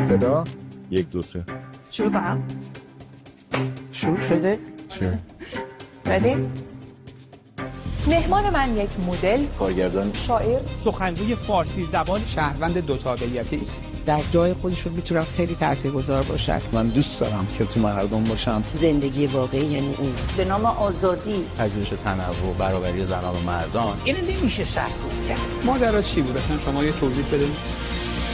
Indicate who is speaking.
Speaker 1: صدا
Speaker 2: 1 2 3
Speaker 3: شروع کنم.
Speaker 4: شروع شده؟
Speaker 1: چه؟
Speaker 3: ردی؟ مهمان من یک مدل،
Speaker 2: کارگردان،
Speaker 3: شاعر،
Speaker 5: سخنگوی فارسی زبان،
Speaker 6: شهروند دو تابعیتی است.
Speaker 4: در جای خودشون میتونن خیلی تاثیرگذار باشن.
Speaker 6: من دوست دارم که تو مردم باشم.
Speaker 4: زندگی واقعی یعنی این.
Speaker 7: به نام آزادی،
Speaker 6: پذیرش تنوع، برابری زنان و مردان.
Speaker 4: اینو نمیشه سرکوب کرد.
Speaker 6: ماجرا چی بود؟ اصلا شما یه توضیح بدید.